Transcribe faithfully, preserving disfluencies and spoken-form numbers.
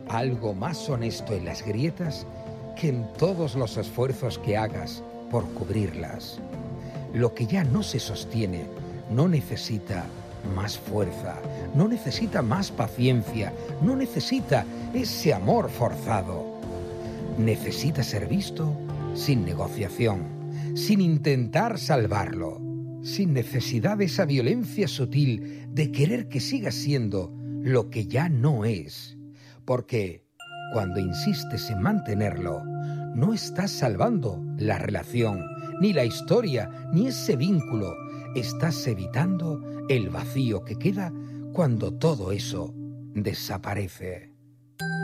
algo más honesto en las grietas que en todos los esfuerzos que hagas por cubrirlas. Lo que ya no se sostiene no necesita más fuerza, no necesita más paciencia, no necesita ese amor forzado. Necesita ser visto sin negociación, sin intentar salvarlo, sin necesidad de esa violencia sutil de querer que siga siendo lo que ya no es. Porque cuando insistes en mantenerlo, no estás salvando la relación, ni la historia, ni ese vínculo. Estás evitando el vacío que queda cuando todo eso desaparece.